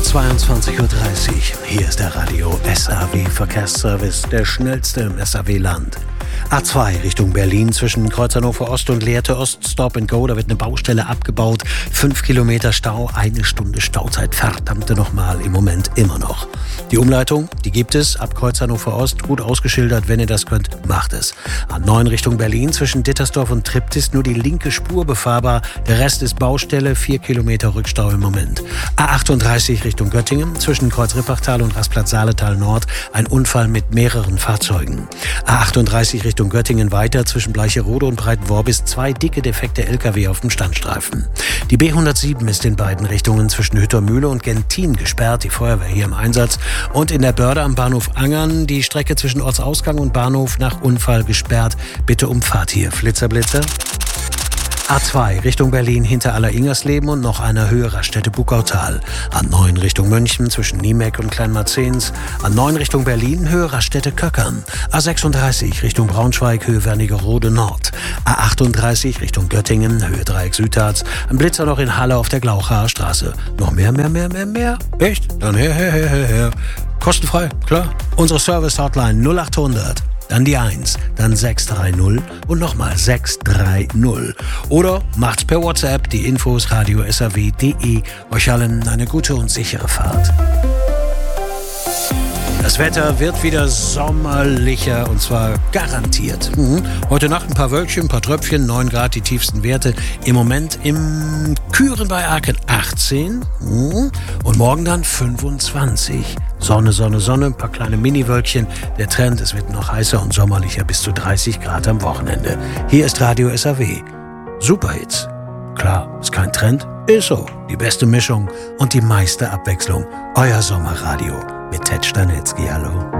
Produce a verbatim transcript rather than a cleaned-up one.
zweiundzwanzig Uhr dreißig. Hier ist der Radio S A W Verkehrsservice, der schnellste im S A W-Land. A zwei Richtung Berlin zwischen Kreuz Hannover Ost und Lehrte Ost, Stop and Go. Da wird eine Baustelle abgebaut. Fünf Kilometer Stau, eine Stunde Stauzeit. Verdammte nochmal, im Moment immer noch. Die Umleitung, die gibt es ab Kreuz Hannover Ost. Gut ausgeschildert, wenn ihr das könnt, macht es. A neun Richtung Berlin zwischen Dittersdorf und Triptis nur die linke Spur befahrbar. Der Rest ist Baustelle, vier Kilometer Rückstau im Moment. A achtunddreißig Richtung Göttingen zwischen Kreuz Rippachtal und Rastplatz Saaletal Nord. Ein Unfall mit mehreren Fahrzeugen. A achtunddreißig Richtung Göttingen weiter zwischen Bleicherode und Breitenworbis zwei dicke defekte L K W auf dem Standstreifen. Die B hundertsieben ist in beiden Richtungen zwischen Hüttermühle und Gentin gesperrt, die Feuerwehr hier im Einsatz. Und in der Börde am Bahnhof Angern die Strecke zwischen Ortsausgang und Bahnhof nach Unfall gesperrt. Bitte umfahrt hier. Flitzer-Blitzer. A zwei Richtung Berlin hinter Aller-Ingersleben und noch einer Höhe Raststätte Buckautal. A neun Richtung München zwischen Niemeck und Kleinmarzens. A neun Richtung Berlin Höhe Raststätte Köckern. A sechsunddreißig Richtung Braunschweig Höhe Wernigerode Nord. A achtunddreißig Richtung Göttingen Höhe Dreieck Südharz. Ein Blitzer noch in Halle auf der Glauchaer Straße. Noch mehr, mehr, mehr, mehr, mehr? Echt? Dann her, her, her, her, her. Kostenfrei, klar. Unsere Service-Hotline null achthundert. Dann die eins, dann sechs drei null und nochmal sechs drei null. Oder macht's per WhatsApp, die Infos radio s a w punkt d e. Euch allen eine gute und sichere Fahrt. Das Wetter wird wieder sommerlicher und zwar garantiert. Mhm. Heute Nacht ein paar Wölkchen, ein paar Tröpfchen, neun Grad die tiefsten Werte. Im Moment im Küren bei Aachen achtzehn mhm. und morgen dann fünfundzwanzig. Sonne, Sonne, Sonne, ein paar kleine Mini-Wölkchen. Der Trend, es wird noch heißer und sommerlicher bis zu dreißig Grad am Wochenende. Hier ist Radio S A W. Superhits. Klar, ist kein Trend, ist so. Die beste Mischung und die meiste Abwechslung. Euer Sommerradio mit Ted Stanitzky. Hallo.